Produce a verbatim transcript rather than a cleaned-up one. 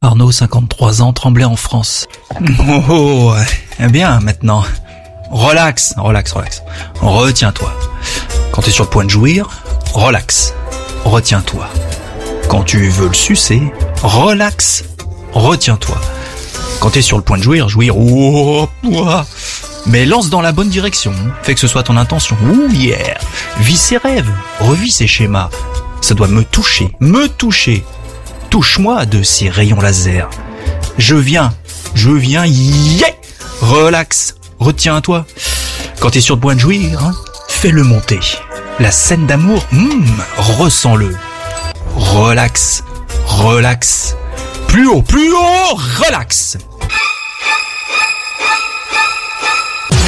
Arnaud, cinquante-trois ans, Tremblay en France. Oh, oh, oh, bien, maintenant. Relax, relax, relax. Retiens-toi. Quand t'es sur le point de jouir, relax. Retiens-toi. Quand tu veux le sucer, relax. Retiens-toi. Quand t'es sur le point de jouir, jouir, oh, oh, mais lance dans la bonne direction. Fais que ce soit ton intention. Ouh, yeah. Vis ses rêves. Revis ses schémas. Ça doit me toucher, me toucher. Touche-moi de ces rayons laser. Je viens, je viens, yeah. Relax, retiens-toi. Quand t'es sur le point de jouir, hein, fais-le monter. La scène d'amour, hmm, ressens-le. Relax, relax. Plus haut, plus haut, relax.